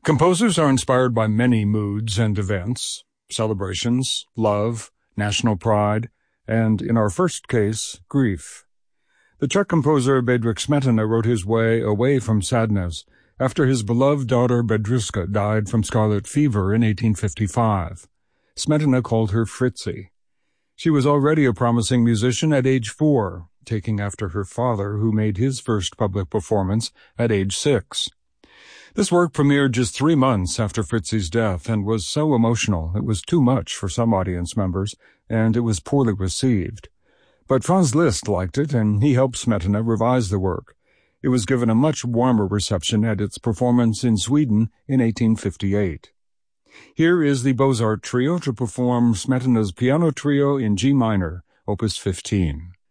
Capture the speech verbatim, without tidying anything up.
Composers are inspired by many moods and events, celebrations, love, national pride, and, in our first case, grief. The Czech composer Bedřich Smetana wrote his way away from sadness after his beloved daughter Bedřiška died from scarlet fever in eighteen fifty-five. Smetana called her Fritzi. She was already a promising musician at age four, taking after her father, who made his first public performance at age six. This work premiered just three months after Fritzi's death and was so emotional it was too much for some audience members, and it was poorly received. But Franz Liszt liked it, and he helped Smetana revise the work. It was given a much warmer reception at its performance in Sweden in eighteen fifty-eight. Here is the Beaux-Arts Trio to perform Smetana's Piano Trio in G minor, Opus fifteen.